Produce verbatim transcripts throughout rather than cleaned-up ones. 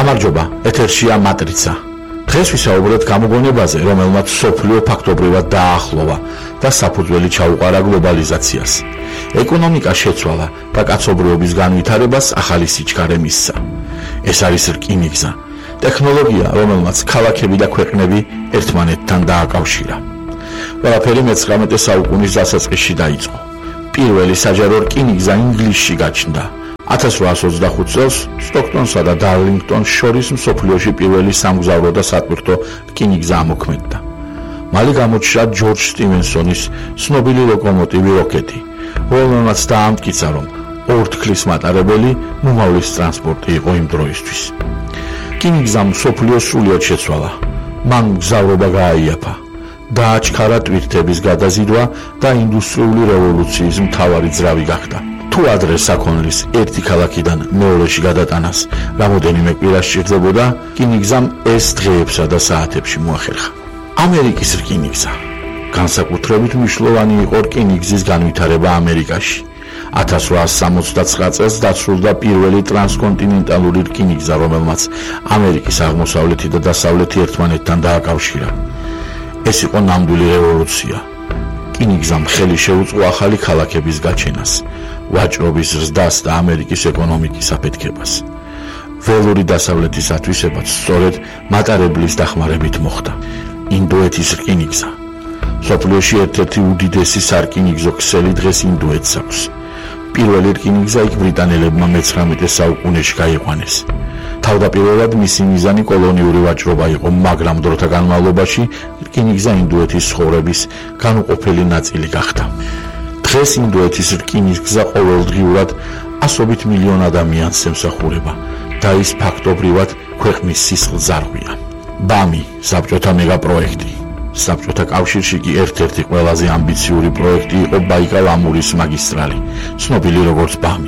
გამარჯობა, ეთერშია მატრიცა. დღეს ვისაუბროთ გამოგონებაზე, რომელმაც სოფლიო ფაქტობრივად დაახლოვა და საფუძველი ჩაუყარა გლობალიზაციას. ეკონომიკა შეცვალა და კაცობრიობის განვითარებას ახალი სიჩქარე მისცა. ეს არის რკინიგზა, ტექნოლოგია, რომელმაც ქალაქები და ქვეყნები ერთმანეთთან დააკავშირა. ყველაფერი მეცხრამეტე საუკუნის დასაწყისში დაიწყო. პირველი საჯარო რკინიგზა ინგლისში გაჩნდა. ათას რვაას ოცდახუთ წელს სტოქტონსა და დარლინგტონს შორის მსოფლიოში პირველი სამგზავრო და სატვირთო რკინიგზა ამოქმედდა. მალე გამოჩნდა ჯორჯ სტივენსონის ცნობილი ლოკომოტივი როკეტი, რომელმაც დაამტკიცა, რომ ორთქლის მატარებელი მომავლის ტრანსპორტი იყო იმ დროისთვის. რკინიგზამ მსოფლიოს სრულიად შეცვალა. მან მგზავრობა გააიაფა. დააჩქარა ტვირთების გადაზიდვა და ინდუსტრიული რევოლუციის მთავარი ძრავი გახდა. თუ ადრე საქონლის ერთი ქალაქიდან მეორეში გადატანას რამოდენიმე კვირა სჭირდებოდა, რკინიგზამ ეს დღეებსა და საათებში მოახერხა. ამერიკის რკინიგზა განსაკუთრებით მნიშვნელოვანი იყო რკინიგზის განვითარება ამერიკაში. ათას რვაას სამოცდაცხრა წელს დაცრულდა პირველი ტრანსკონტინენტალური რკინიგზა, რომელმაც ამერიკის აღმოსავლეთი და დასავლეთი ერთმანეთთან დააკავშირა. ეს იყო ნამდვილი რევოლუცია. რკინიგზამ ხელი შეუწყო ახალი ქალაქების გაჩენას, ვაჭრობის ზრდას და ამერიკის ეკონომიკის აფეთქებას. ველური დასავლეთის ათვისებაც სწორედ მატარებლის დახმარებით მოხდა. ინდოეთის რკინიგზა მსოფლიოში ერთ-ერთი უდიდესი სარკინიგზო ქსელი დღეს ინდოეთს აქვს. პირველი რკინიგზა იქ ბრიტანელებმა მეცხრამეტე საუკუნეში გაიყვანეს. თავდაპირველად მისი მიზანი კოლონიური ვაჭრობა იყო, მაგრამ დროთა განმავლობაში რკინიგზა ინდოეთის ცხოვრების განუყოფელი ნაწილი გახდა. დღეს ინდოეთის რკინიგზა ყოველდღიურად ასობით მილიონ ადამიანს ემსახურება და ის ფაქტობრივად ქვეყნის სისხლძარღვია. ბამი საბჭოთა მეგაპროექტი. საბჭოთა კავშირში კი ერთ-ერთი ყველაზე ამბიციური პროექტი იყო ბაიკალ-ამურის მაგისტრალი, ცნობილი როგორც ბამი.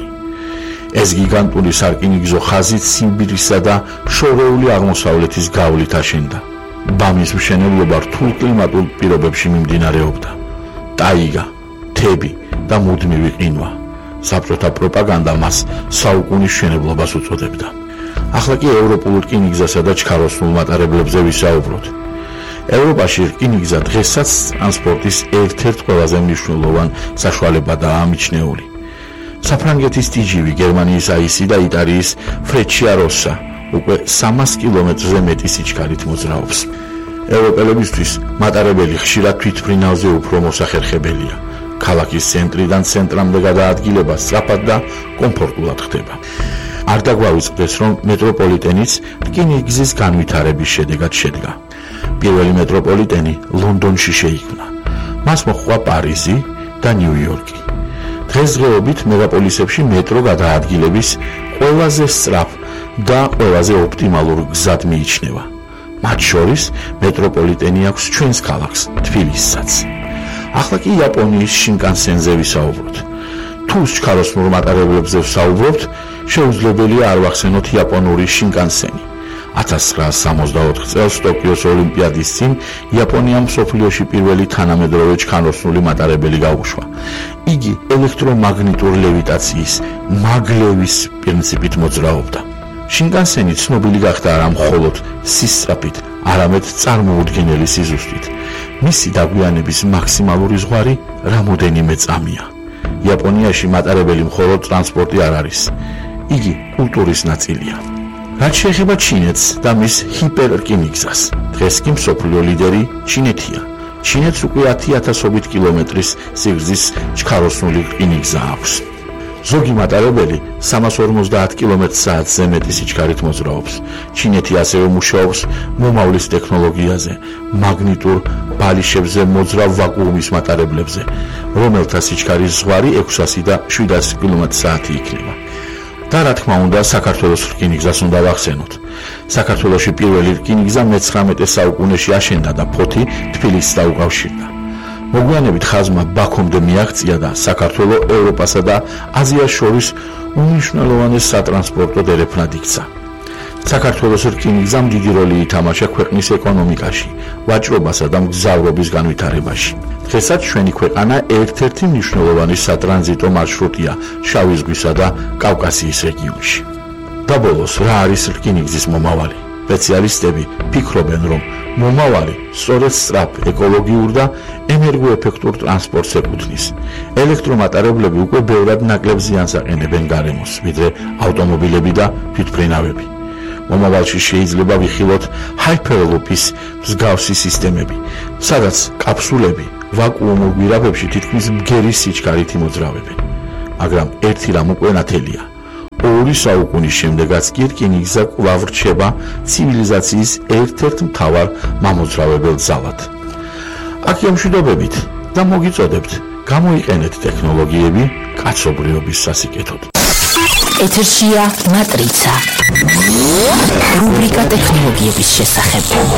ეს გიგანტური სარკინიგზო ხაზი ციმბირისა და შორეული აღმოსავლეთის გავლით აშენდა. ბამის მშენებლობა რთულ კლიმატურ პირობებში მიმდინარეობდა. ტაიგა, მთები და მუდმივი ყინვა. საბჭოთა პროპაგანდა მას საუკუნის მშენებლობას უწოდებდა. ახლა კი ევროპულ რკინიგზასა და ჩქაროსნულ მატარებლებზე ვისაუბროთ. ევროპაში რკინიგზა დღესაც ტრანსპორტის ერთ-ერთ ყველაზე მნიშვნელოვან საშუალებადაა მიჩნეული. საფრანგეთის ტი ჯი ვი, გერმანიის აი ესი და იტალიის ფრეჩია-როსა უკვე სამას კილომეტრზე მეტი სიჩქარით მოძრაობს. ევროპელებისთვის მატარებელი ხშირად თვითმფრინავზე უფრო მოსახერხებელია. ქალაქის ცენტრიდან ცენტრამდე გადაადგილება სწრაფად და კომფორტულად ხდება. არ დაგვავიწყდეს, რომ მეტროპოლიტენიც რკინიგზის განვითარების შედეგად შედგა. პირველი მეტროპოლიტენი ლონდონში შეიქმნა. მას მოჰყვა პარიზი და ნიუ-იორკი. დღესდღეობით მეგაპოლისებში მეტრო გადაადგილების ყველაზე სწრაფ და ყველაზე ოპტიმალურ გზად მიიჩნევა. მათ შორის მეტროპოლიტენი აქვს ჩვენს ქალაქს, თბილისსაც. ახლა კი იაპონიის შინკანსენზე ვისაუბროთ. თუ ჩქაროსნურ მატარებლებზე ვსაუბრობთ, შეუძლებელია არ ვახსენოთ იაპონური შინკანსენი. ათას ცხრაას სამოცდაოთხ წელს ტოკიოს ოლიმპიადის წინ იაპონიამ მსოფლიოში პირველი თანამედროვე ჩქაროსნული მატარებელი გაუშვა. იგი ელექტრომაგნიტურ ლევიტაციის მაგლევის პრინციპით მოძრაობდა. შინკანსენი ცნობილი გახდა არა მხოლოდ სისწრაფით, არამედ წარმოუდგენელი სიზუსტით. მისი დაგვიანების მაქსიმალური ზღვარი რამოდენიმე წამია. იაპონიაში მატარებელი მხოლოდ ტრანსპორტი არ არის, იგი კულტურის ნაწილია. რაც შეეხება ჩინეთს და მის ჰიპერრკინიგზას, დღეს კი მსოფლიო ლიდერი ჩინეთია. ჩინეთს უკვე ათი ათასობით კილომეტრის სიგრძის ჩქაროსნული რკინიგზა აქვს. ზოგი მატარებელი სამას ორმოცდაათ კილომეტრ საათზე მეტი სიჩქარით მოძრაობს. ჩინეთი ასევე მუშაობს მომავლის ტექნოლოგიაზე, მაგნიტურ ბალიშებზე მოძრავ ვაკუუმის მატარებლებზე, რომელთა სიჩქარის ზღვარი ექვსასი და შვიდასი კილომეტრი საათი იქნება. და რა თქმა უნდა, საქართველოს რკინიგზას უნდა ვახსენოთ. საქართველოში პირველი რკინიგზა მეცხრამეტე საუკუნეში აშენდა და ფოთი თბილისს დაუკავშირდა. მოგვიანებით ხაზმა ბაქომდე მიაღწია და საქართველო ევროპასა და აზიას შორის უმნიშვნელოვანეს სატრანსპორტო დერეფნად იქცა. საქართველოს რკინიგზამ დიდი როლი ითამაშა ქვეყნის ეკონომიკაში, ვაჭრობასა და მგზავრობის განვითარებაში. დღესაც ჩვენი ქვეყანა ერთ-ერთი მნიშვნელოვანი სატრანზიტო მარშრუტია შავი ზღვისა და კავკასიის რეგიონში. და ბოლოს რა არის რკინიგზის მომავალი? სპეციალისტები ფიქრობენ, რომ მომავალი სწორედ სწრაფ, ეკოლოგიურ და ენერგოეფექტურ ტრანსპორტს ეკუთვნის. ელექტრომატარებლები უკვე ბევრად ნაკლებ ზიანს აყენებენ გარემოს, ვიდრე ავტომობილები და თვითმფრინავები. მომავალში შეიძლება ვიხილოთ ჰაიპერლუპის მსგავსი სისტემები, სადაც კაფსულები ვაკუუმურ გვირაბებში თითქმის ბგერის სიჩქარით იმოძრავებენ. მაგრამ ერთი რამ უკვე ნათელია. ორი საუკუნის შემდეგაც კი რკინიგზა კვლავ რჩება ცივილიზაციის ერთ-ერთ მთავარ მამოძრავებელ ძალად. აქ მშვიდობებით და მოგიწოდებთ გამოიყენეთ ტექნოლოგიები კაცობრიობის სასიკეთოდ. ეთერშია მატრიცა. რუბრიკა ტექნოლოგიების შესახებ.